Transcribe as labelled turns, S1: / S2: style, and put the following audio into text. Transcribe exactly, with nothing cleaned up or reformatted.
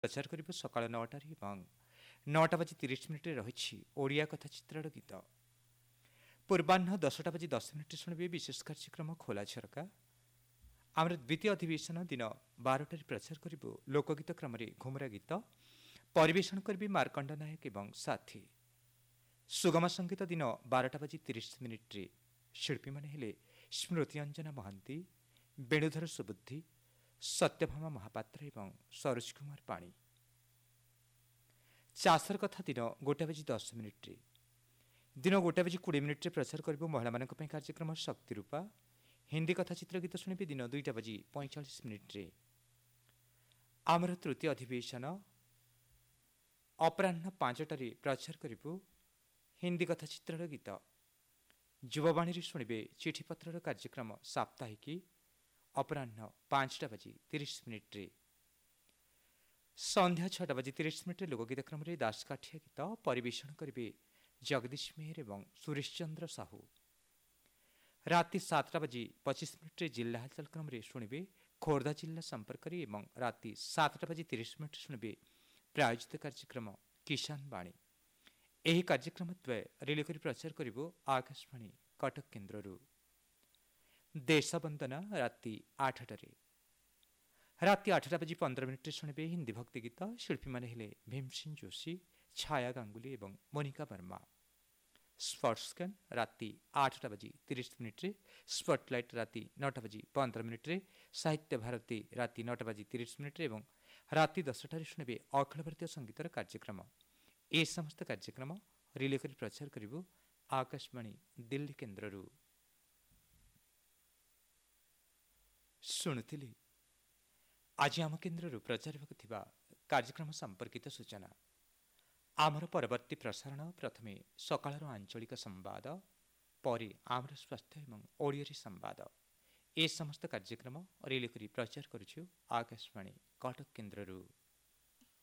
S1: प्रचार करिबो सकाळ नौटारे एवं नौटा बाजी तीस मिनिट रही ओडिया कथा चित्रण गीत। पूर्वाह्न दसटा बाजी दस मिनिट शुणवे विशेष कार्यक्रम खोला झरका। आमर द्वितीय अधिवेशन दिन बारटार प्रचार करिबो लोकगीत क्रम घुमरा गीत। परिवेशन करिबे मार्कंड नायक एवं साथी। सुगम संगीत दिन बारटा बाजी तीस मिनिट शिल्पी माने हेले स्मृति अंजना महांती, वेणुधर सुबुद्धि, सत्यभामा महापात्र एवं सरोज कुमार पाणी। चाषर कथा दिन गोटे बजी दस मिनिट दिन गोटे बजी कोड़े मिनिट प्रचार कर महिला मान कार्यक्रम शक्ति रूपा। हिंदी कथा चित्र गीत शुणे दिन दुईटा बजी पैंचाश मिनिट। आमर तृतीय अधिवेशन अपराह्न पांचटार प्रचार करूँ हिंदी कथा चित्र गीत। युववाणी शुणे चिठीपत्र कार्यक्रम साप्ताहिकी अपराह्न पांचटा बजी तीस मिनिट। संध्या छटा बजी तीस मिनिट लोकगीत क्रम दासकाठिया गीत। परिवेशन करेंगे जगदीश मेहर एवं सुरेश चंद्र साहू। राति सातटा बजी पचिश मिनिट जिला हालचाल क्रम शुणे खोर्धा जिला संपर्क एवं राति सातटा बजी तीस मिनिट शुणे प्रायोजित कार्यक्रम किसान बाणी। यही कार्यक्रम द्वय रिले कर प्रचार करिबो आकाशवाणी कटक केन्द्ररू। देशवंदना राति आठटारे। राति आठटा बजी पंद्रह मिनिट शुणे हिंदी भक्ति गीत। शिल्पी माने हेले भीमसिंह जोशी, छाया गांगुली एवं मोनिका वर्मा। स्पॉट्सकैन राति आठटा बजी तीस मिनिट। स्पॉटलाइट राति नौटा बजी पंद्रह मिनिट। साहित्य भारती राति नौटा बजी तीस मिनिट एवं राति दसटार शुणे अखिल भारतीय संगीतर कार्यक्रम। ए समस्त कार्यक्रम रिले कर प्रचार करिबो आकाशवाणी दिल्ली केन्द्ररू। शुणुथिली आज आम केन्द्ररू प्रचार होगा कार्यक्रम संपर्कित सूचना। आमर परवर्ती प्रसारण प्रथमे सकाळर आंचलिक संवाद, परे आमर स्वास्थ्य एवं ओडिया संवाद। ए समस्त कार्यक्रम रिले कर प्रचार करुछु आकाशवाणी कटक केन्द्ररू।